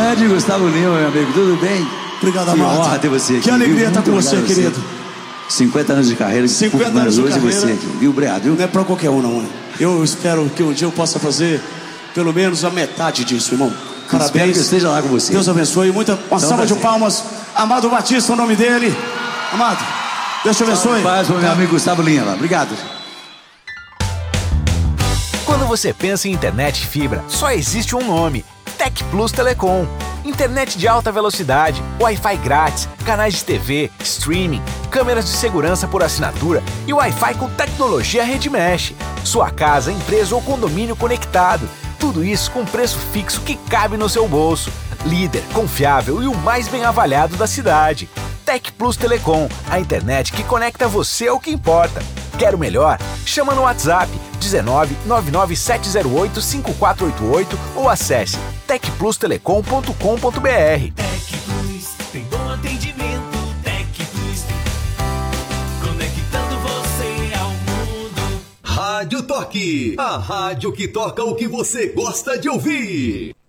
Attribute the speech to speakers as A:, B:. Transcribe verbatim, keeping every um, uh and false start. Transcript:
A: grande Gustavo Lima, meu amigo, tudo bem?
B: Obrigado,
A: que
B: Amado.
A: honra ter você aqui.
B: Que alegria
A: viu?
B: estar com
A: Muito
B: você,
A: obrigado
B: querido.
A: cinquenta anos de carreira,
B: cinquenta anos de
A: hoje
B: carreira.
A: você aqui, viu, Obrigado, viu?
B: Não é pra qualquer um, não. Eu espero que um dia eu possa fazer pelo menos a metade disso, irmão. Parabéns.
A: Espero que eu esteja lá com você.
B: Deus abençoe. Muita, uma
A: Então,
B: salva de
A: prazer.
B: palmas. Amado Batista, o nome dele. Amado, Deus te abençoe.
A: Paz para o meu amigo Gustavo Lima. Obrigado.
C: Quando você pensa em internet fibra, só existe um nome: Tec Plus Telecom. Internet de alta velocidade, Wi-Fi grátis, canais de T V, streaming, câmeras de segurança por assinatura e Wi-Fi com tecnologia Rede Mesh. Sua casa, empresa ou condomínio conectado. Tudo isso com preço fixo que cabe no seu bolso. Líder, confiável e o mais bem avaliado da cidade. Tec Plus Telecom, a internet que conecta você ao que importa. Quer o melhor? Chama no WhatsApp dezenove, nove nove sete zero oito, cinco quatro oito oito ou acesse tec plus telecom ponto com ponto br.
D: Tec Plus tem bom atendimento. Tec Plus conectando você ao mundo.
E: Rádio Toque, a rádio que toca o que você gosta de ouvir.